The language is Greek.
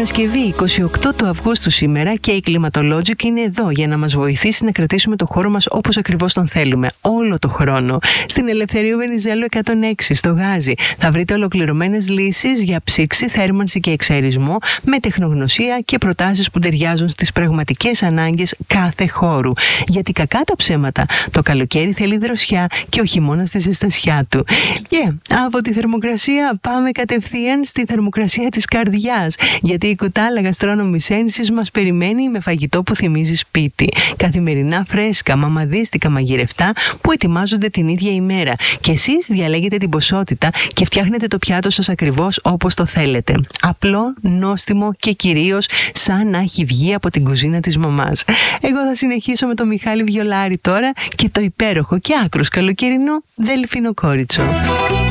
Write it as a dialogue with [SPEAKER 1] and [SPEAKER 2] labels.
[SPEAKER 1] Παρασκευή 28 του Αυγούστου σήμερα και η Climatologic είναι εδώ για να μας βοηθήσει να κρατήσουμε το χώρο μας όπως ακριβώς τον θέλουμε, όλο το χρόνο. Στην Ελευθερίου Βενιζέλου 106 στο Γάζι θα βρείτε ολοκληρωμένες λύσεις για ψήξη, θέρμανση και εξαερισμό με τεχνογνωσία και προτάσεις που ταιριάζουν στις πραγματικές ανάγκες κάθε χώρου. Γιατί κακά τα ψέματα, το καλοκαίρι θέλει δροσιά και ο χειμώνας τη ζεστασιά του. Και από τη θερμοκρασία πάμε κατευθείαν στη θερμοκρασία της καρδιάς. Γιατί η Κουτάλα Γαστρόνομης Ένσης μας περιμένει με φαγητό που θυμίζει σπίτι. Καθημερινά φρέσκα, μαμαδίστικα μαγειρευτά που ετοιμάζονται την ίδια ημέρα. Και εσείς διαλέγετε την ποσότητα και φτιάχνετε το πιάτο σας ακριβώς όπως το θέλετε. Απλό, νόστιμο και κυρίως σαν να έχει βγει από την κουζίνα της μαμάς. Εγώ θα συνεχίσω με τον Μιχάλη Βιολάρη τώρα και το υπέροχο και άκρος καλοκαιρινό Δελφινοκόριτσο.